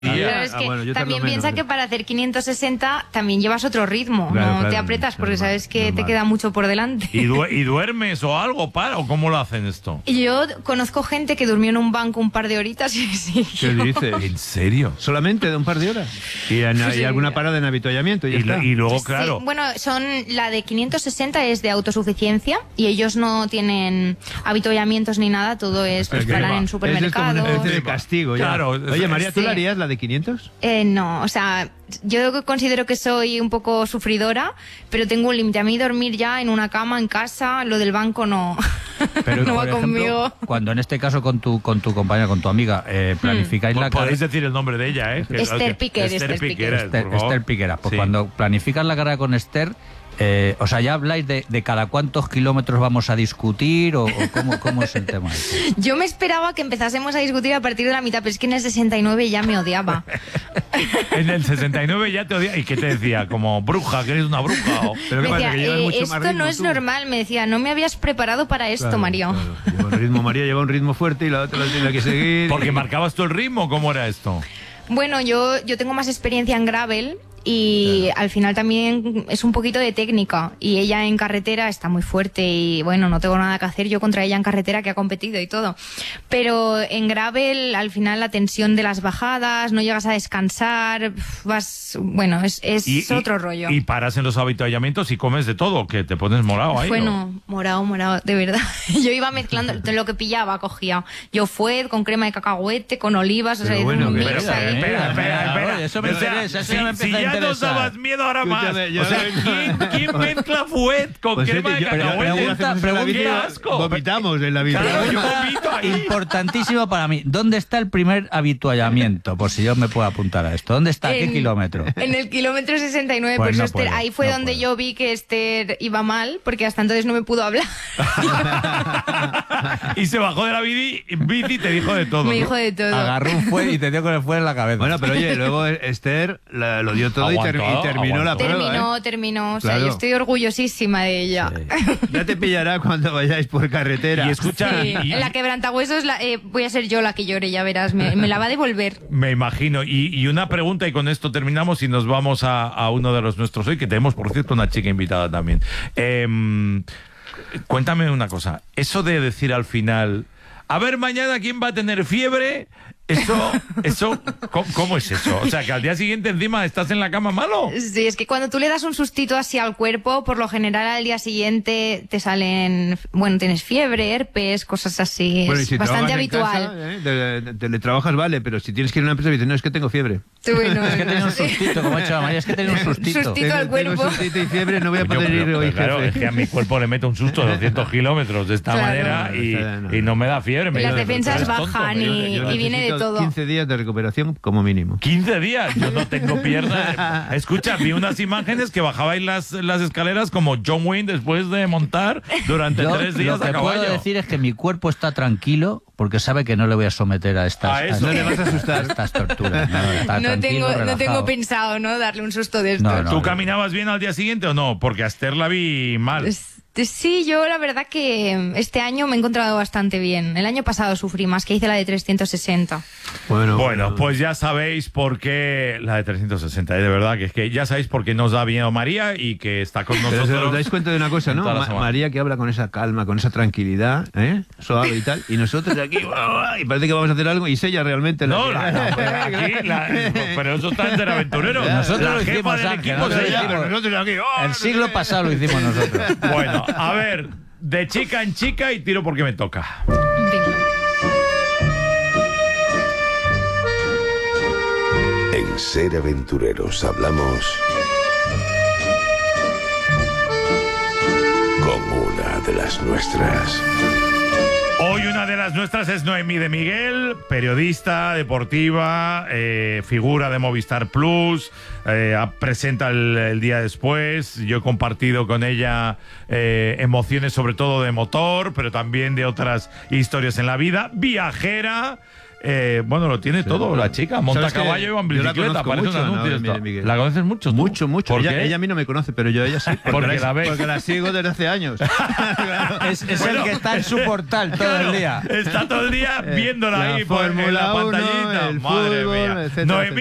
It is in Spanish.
Pero es que bueno, yo también tardo piensa menos. que para hacer 560 también llevas otro ritmo, Claro, no te claro, apretas porque normal, sabes que te normal. queda mucho por delante. ¿Y duermes o algo para? ¿O cómo lo hacen esto? Yo conozco gente que durmió en un banco un par de horitas y ¿Qué siguió. dices? ¿En serio? ¿Solamente de un par de horas? Y Sí. alguna parada en avituallamiento y ya está. Y luego, Sí, claro, bueno, la de 560 es de autosuficiencia y ellos no tienen avituallamientos ni nada, todo es pues, que paran va. en Es supermercados. como una especie de castigo ya. Claro, Oye, María, ¿tú sí. la harías la de 500? No, o sea, yo considero que soy un poco sufridora, pero tengo un límite. A mí dormir ya en una cama, en casa, lo del banco no, Pero, no por va ejemplo, conmigo. cuando en este caso con tu compañera, con tu amiga, planificáis la podéis carrera... decir el nombre de ella, ¿eh? Esther Piquer, Esther Esther Piquer, Piquer. por favor. Esther Piquera. Pues Sí. cuando planificas la carrera con Esther, o sea, ¿ya habláis de cada cuántos kilómetros vamos a discutir o cómo es el tema? Yo me esperaba que empezásemos a discutir a partir de la mitad, pero es que en el 69 ya me odiaba. En el 69 ya te odia. ¿Y qué te decía? Como bruja, que eres una bruja. Pero Me ¿qué pasa? decía, Que llevas mucho más esto ritmo no es tú. normal, me decía, no me habías preparado para esto, Claro, Mario. claro. Lleva un ritmo, María lleva un ritmo fuerte y la otra la tiene que seguir. Porque marcabas tú el ritmo, ¿cómo era esto? Bueno, yo tengo más experiencia en gravel y al final también es un poquito de técnica y ella en carretera está muy fuerte y bueno, no tengo nada que hacer yo contra ella en carretera, que ha competido y todo, pero en gravel al final la tensión de las bajadas, no llegas a descansar, bueno, es otro rollo. Y paras en los avituallamientos y comes de todo, que te pones morado ahí. Bueno, morado, de verdad. Yo iba mezclando de lo que pillaba, cogía. Yo fuet con crema de cacahuete, con olivas, o sea, Pero bueno, un que- mix Pero, ahí. espera. Oye, eso me O sea, interesa, eso ya me si empieza a ya nos interesar. dabas miedo, ahora más. Escúchame, yo- O sea, ¿quién mezcla fuet con Pues crema es que de yo- pero cacahuete? pregunta, ¡Qué asco! Vomitamos en la vida. Claro, yo vomito ahí. Importantísimo para mí. ¿Dónde está el primer habituallamiento? Por si yo me puedo apuntar a esto. ¿Dónde está? ¿Qué kilómetro? En el kilómetro 69, Pues por eso no Esther, puedo, ahí fue no donde puedo. yo vi que Esther iba mal, porque hasta entonces no me pudo hablar. Y se bajó de la bici y te dijo de todo. Me ¿no? dijo de todo. Agarró un fuet y te dio con el fuet en la cabeza. Bueno, pero oye, luego Esther lo dio todo Aguantó, y terminó la aguantó. prueba. Terminó. O sea, Claro. yo estoy orgullosísima de ella. Ya te pillará cuando vayáis por carretera. Y escucha, Sí, y- en la quebrantahuesos voy a ser yo la que llore, ya verás. Me la va a devolver. me imagino. Y una pregunta, y con esto terminamos y nos vamos a uno de los nuestros hoy, que tenemos, por cierto, una chica invitada también. Cuéntame una cosa. Eso de decir al final, a ver mañana quién va a tener fiebre, ¿cómo es eso? O sea, que al día siguiente encima estás en la cama malo. Sí, es que cuando tú le das un sustito así al cuerpo, por lo general al día siguiente te salen, bueno, tienes fiebre, herpes, cosas así. Bueno, y Es si bastante trabajas en habitual. casa, teletrabajas, vale, pero si tienes que ir a una empresa y dices, no, es que tengo fiebre. Bueno, Es que tenía un sustito, como ha dicho la María, es que tenía un sustito. Sustito. al Tengo cuerpo. sustito y fiebre, no voy a Coño, poder ir pero hoy, claro, jefe. es que a mi cuerpo le meto un susto de 200 kilómetros de esta Claro. manera No. y no me da fiebre. Las dice, defensas "Pero eres tonto". bajan Yo- y yo- viene de necesito todo. 15 días de recuperación como mínimo. 15 días, yo no tengo piernas. Escucha, vi unas imágenes que bajabais las escaleras como John Wayne después de montar durante Yo 3 días lo a que caballo. puedo decir es que mi cuerpo está tranquilo porque sabe que no le voy a someter a estas, A eso. No le vas a asustar. estas torturas. No, está No tranquilo, tengo relajado. pensado, ¿no? Darle un susto de esto. No, no. ¿Tú caminabas bien al día siguiente o no? Porque a Esther la vi mal. Sí, yo la verdad que este año me he encontrado bastante bien. El año pasado sufrí más, que hice la de 360. Bueno, pues ya sabéis por qué la de 360, de verdad, que es que ya sabéis por qué nos da miedo María y que está con Pero nosotros. os dais cuenta de una cosa, ¿no? toda la semana. María que habla con esa calma, con esa tranquilidad, suave y tal, y nosotros aquí, y parece que vamos a hacer algo, y es ella realmente la No, que- pero eso está en Aventurero. Nosotros la lo jefa hicimos, del Ángel, equipo nosotros es lo ella. hicimos. Nosotros aquí, El siglo pasado lo hicimos nosotros. Bueno, a ver, de chica en chica y tiro porque me toca. En Ser Aventureros hablamos con una de las nuestras. Hoy una de las nuestras es Noemí de Miguel, periodista deportiva, figura de Movistar Plus, presenta el día después. Yo he compartido con ella emociones sobre todo de motor, pero también de otras historias en la vida. Viajera, bueno, lo tiene todo la chica. Monta ¿Sabes qué? caballo y va en Yo la bicicleta. conozco Parece un mucho, anuncio ¿no? esto. Miguel. ¿La conoces mucho? tú? Mucho. ¿Por qué? Ella a mí no me conoce, pero yo a ella sí. Porque la ves. Porque la sigo desde hace años. Es el que está en su portal todo el día. Está todo el día viéndola La ahí en la Fórmula 1, pantallita. el Madre fútbol, mía. etcétera, Noemí